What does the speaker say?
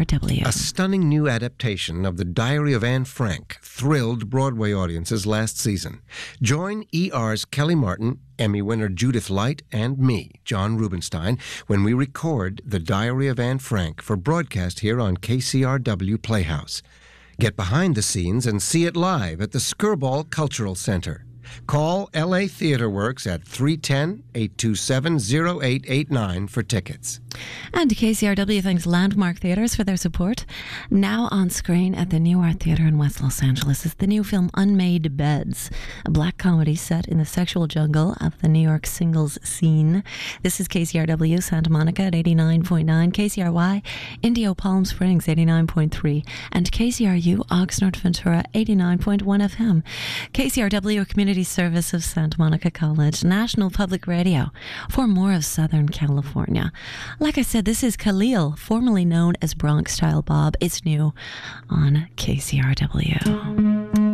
KCRW. A stunning new adaptation of The Diary of Anne Frank thrilled Broadway audiences last season. Join ER's Kelly Martin, Emmy winner Judith Light, and me, John Rubenstein, when we record The Diary of Anne Frank for broadcast here on KCRW Playhouse. Get behind the scenes and see it live at the Skirball Cultural Center. Call LA Theater Works at 310-827-0889 for tickets. And KCRW thanks Landmark Theatres for their support. Now on screen at the New Art Theatre in West Los Angeles is the new film Unmade Beds, a black comedy set in the sexual jungle of the New York singles scene. This is KCRW Santa Monica at 89.9, KCRY Indio Palm Springs 89.3, and KCRU Oxnard Ventura 89.1 FM. KCRW, a community service of Santa Monica College, National Public Radio, for more of Southern California. Like I said, this is Khalil, formerly known as Bronx Style Bob. It's new on KCRW.